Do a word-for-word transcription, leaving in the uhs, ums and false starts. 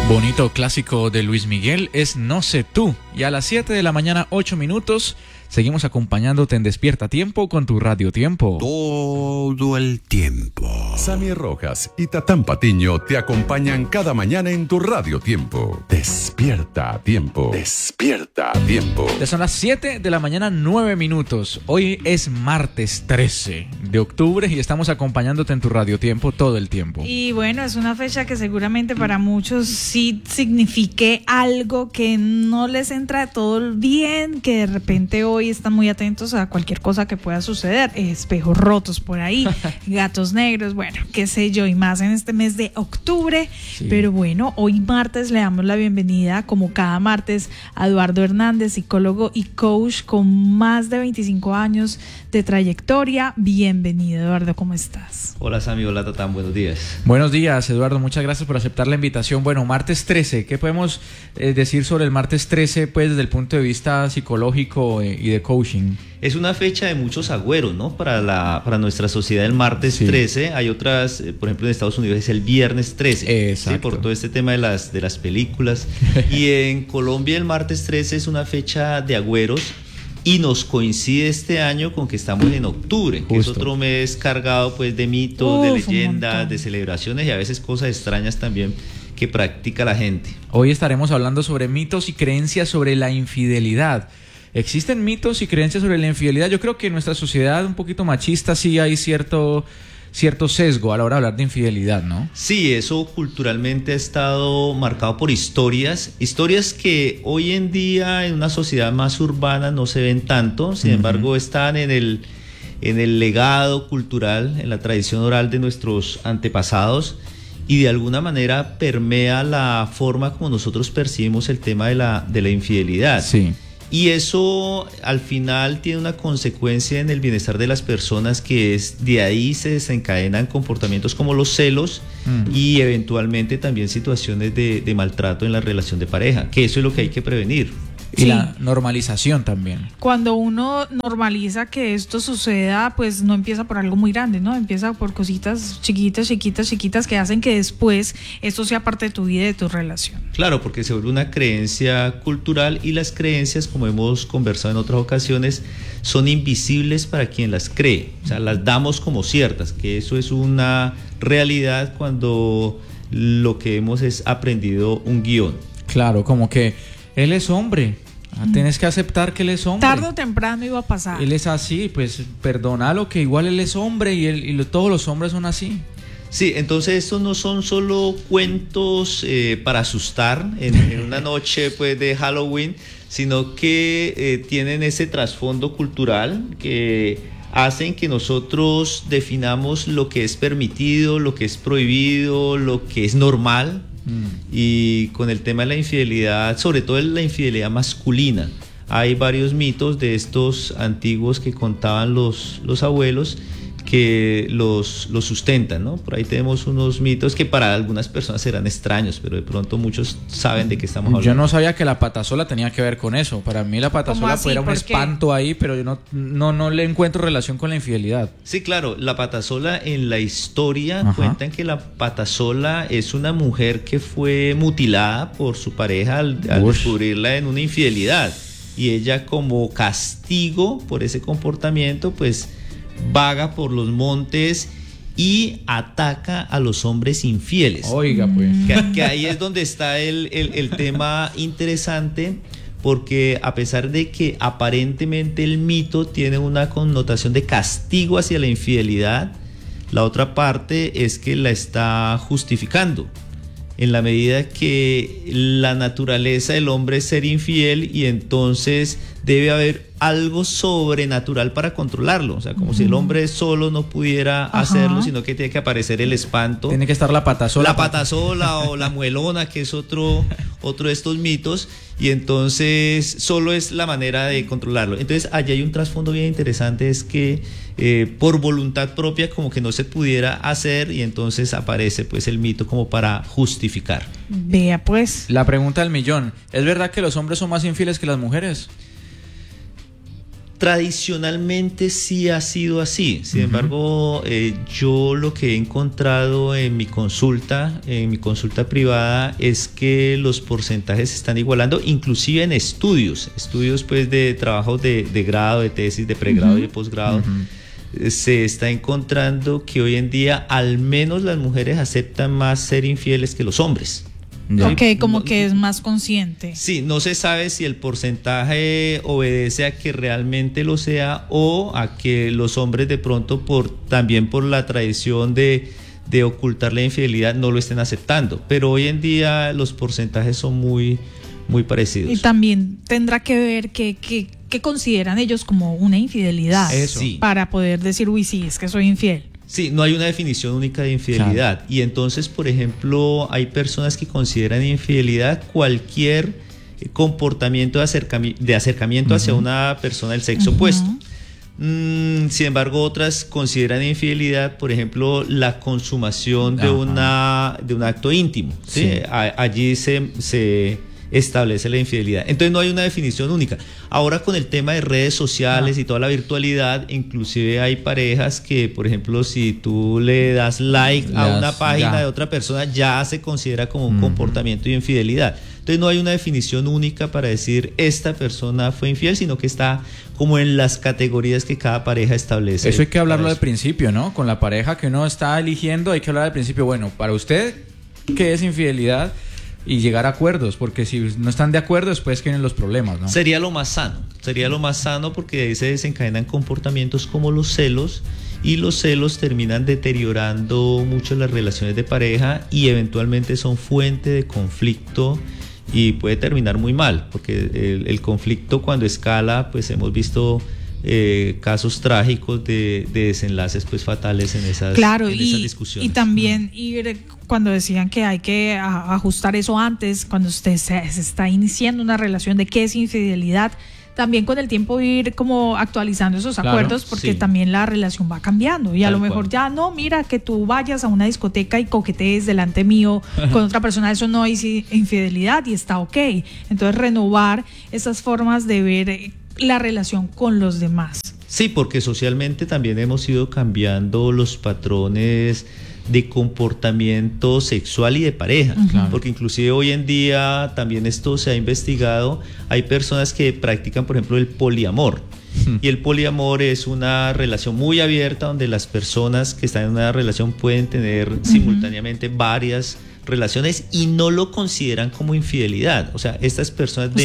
Bonito clásico de Luis Miguel es No sé tú. Y a las siete de la mañana, ocho minutos, seguimos acompañándote en Despierta Tiempo con tu Radio Tiempo. Todo el tiempo. Sammy Rojas y Tatán Patiño te acompañan cada mañana en tu Radio Tiempo. Despierta Tiempo. Despierta Tiempo. Ya son las siete de la mañana, nueve minutos. Hoy es martes trece de octubre y estamos acompañándote en tu Radio Tiempo todo el tiempo. Y bueno, es una fecha que seguramente para muchos sí signifique algo que no les entra todo bien, que de repente hoy están muy atentos a cualquier cosa que pueda suceder, espejos rotos por ahí, gatos negros, bueno, qué sé yo, y más en este mes de octubre. Sí. Pero bueno, hoy martes le damos la bienvenida, como cada martes, a Eduardo Hernández, psicólogo y coach con más de veinticinco años de trayectoria. Bienvenido, Eduardo, ¿cómo estás? Hola, Sammy, hola, Tatán, buenos días. Buenos días, Eduardo, muchas gracias por aceptar la invitación. Bueno, martes trece, ¿qué podemos eh, decir sobre el martes trece, pues, desde el punto de vista psicológico eh, y de coaching? Es una fecha de muchos agüeros, ¿no? Para la para nuestra sociedad el martes sí. trece, hay otras, eh, por ejemplo en Estados Unidos es el viernes trece, exacto, ¿sí? Por todo este tema de las, de las películas. Y en Colombia el martes trece es una fecha de agüeros y nos coincide este año con que estamos en octubre, que Justo. es otro mes cargado pues de mitos, Uf, de leyendas, de celebraciones y a veces cosas extrañas también que practica la gente. Hoy estaremos hablando sobre mitos y creencias sobre la infidelidad. ¿Existen mitos y creencias sobre la infidelidad? Yo creo que en nuestra sociedad un poquito machista sí hay cierto, cierto sesgo a la hora de hablar de infidelidad, ¿no? Sí, eso culturalmente ha estado marcado por historias, historias que hoy en día en una sociedad más urbana no se ven tanto, sin uh-huh. embargo están en el, en el legado cultural, en la tradición oral de nuestros antepasados, y de alguna manera permea la forma como nosotros percibimos el tema de la, de la infidelidad. Sí. Y eso al final tiene una consecuencia en el bienestar de las personas, que es de ahí se desencadenan comportamientos como los celos mm. y eventualmente también situaciones de, de maltrato en la relación de pareja, que eso es lo que hay que prevenir. Y sí. la normalización también. Cuando uno normaliza que esto suceda, pues no empieza por algo muy grande, ¿no? Empieza por cositas chiquitas, chiquitas, chiquitas que hacen que después esto sea parte de tu vida y de tu relación. Claro, porque se vuelve una creencia cultural y las creencias, como hemos conversado en otras ocasiones, son invisibles para quien las cree. O sea, las damos como ciertas, que eso es una realidad cuando lo que hemos es aprendido un guión. Claro, como que él es hombre. Ah, tienes que aceptar que él es hombre. Tarde o temprano iba a pasar. Él es así, pues perdónalo, que igual él es hombre y, él, y lo, todos los hombres son así. Sí, entonces estos no son solo cuentos eh, para asustar en, en una noche pues de Halloween, sino que eh, tienen ese trasfondo cultural que hacen que nosotros definamos lo que es permitido, lo que es prohibido, lo que es normal. Mm. Y con el tema de la infidelidad, sobre todo la infidelidad masculina, hay varios mitos de estos antiguos que contaban los, los abuelos que los, los sustentan, ¿no? Por ahí tenemos unos mitos que para algunas personas serán extraños, pero de pronto muchos saben de qué estamos hablando. Yo no sabía que la patasola tenía que ver con eso. Para mí la patasola era un espanto ahí, pero yo no, no, no le encuentro relación con la infidelidad. Sí, claro, la patasola en la historia Ajá. cuentan que la patasola es una mujer que fue mutilada por su pareja al, al descubrirla en una infidelidad, y ella como castigo por ese comportamiento pues vaga por los montes y ataca a los hombres infieles. Oiga, pues. Que, que ahí es donde está el, el, el tema interesante, porque a pesar de que aparentemente el mito tiene una connotación de castigo hacia la infidelidad, la otra parte es que la está justificando, en la medida que la naturaleza del hombre es ser infiel y entonces debe haber algo sobrenatural para controlarlo, o sea, como uh-huh. si el hombre solo no pudiera Ajá. hacerlo, sino que tiene que aparecer el espanto. Tiene que estar la patasola. La patasola o la muelona, que es otro, otro de estos mitos, y entonces solo es la manera de controlarlo. Entonces allí hay un trasfondo bien interesante, es que eh, por voluntad propia como que no se pudiera hacer, y entonces aparece pues el mito como para justificar. Vea pues. La pregunta del millón, ¿es verdad que los hombres son más infieles que las mujeres? tradicionalmente sí ha sido así. Sin uh-huh. embargo, eh, yo lo que he encontrado en mi consulta, en mi consulta privada, es que los porcentajes se están igualando, inclusive en estudios, estudios pues de trabajos de, de grado, de tesis, de pregrado uh-huh. y de posgrado. Uh-huh. Se está encontrando que hoy en día al menos las mujeres aceptan más ser infieles que los hombres. Ok, como que es más consciente. Sí, no se sabe si el porcentaje obedece a que realmente lo sea o a que los hombres de pronto por también por la tradición de, de ocultar la infidelidad no lo estén aceptando. Pero hoy en día los porcentajes son muy, muy parecidos. Y también tendrá que ver que, que, que consideran ellos como una infidelidad. Eso. Sí. Para poder decir, uy, sí, es que soy infiel. Sí, no hay una definición única de infidelidad. Claro. Y entonces, por ejemplo, hay personas que consideran infidelidad cualquier comportamiento de, acercami- de acercamiento uh-huh. hacia una persona del sexo uh-huh. opuesto. Mm, sin embargo, otras consideran infidelidad, por ejemplo, la consumación de, una, de un acto íntimo. ¿sí? Sí. A- allí se... se establece la infidelidad. Entonces no hay una definición única. Ahora con el tema de redes sociales ah. y toda la virtualidad, inclusive hay parejas que, por ejemplo, si tú le das like Las, a una página ya. de otra persona, ya se considera como un mm. comportamiento de infidelidad. Entonces no hay una definición única para decir esta persona fue infiel, sino que está como en las categorías que cada pareja establece. Eso hay que hablarlo al principio, ¿no? Con la pareja que uno está eligiendo hay que hablar al principio. Bueno, para usted, ¿qué es infidelidad? Y llegar a acuerdos, porque si no están de acuerdo después vienen los problemas, ¿no? Sería lo más sano, sería lo más sano porque de ahí se desencadenan comportamientos como los celos y los celos terminan deteriorando mucho las relaciones de pareja y eventualmente son fuente de conflicto y puede terminar muy mal, porque el, el conflicto cuando escala, pues hemos visto eh, casos trágicos de, de desenlaces pues fatales en esas, claro, en y, esas discusiones. Y también ir cuando decían que hay que a, ajustar eso antes, cuando usted se, se está iniciando una relación de qué es infidelidad, también con el tiempo ir como actualizando esos claro, acuerdos porque sí. también la relación va cambiando y Tal a lo mejor cual. ya no, mira que tú vayas a una discoteca y coquetees delante mío con otra persona, eso no es infidelidad y está ok. Entonces renovar esas formas de ver la relación con los demás. Sí, porque socialmente también hemos ido cambiando los patrones de comportamiento sexual y de pareja, uh-huh. porque inclusive hoy en día también esto se ha investigado, hay personas que practican por ejemplo el poliamor, uh-huh. y el poliamor es una relación muy abierta donde las personas que están en una relación pueden tener uh-huh. simultáneamente varias relaciones y no lo consideran como infidelidad, o sea, estas personas de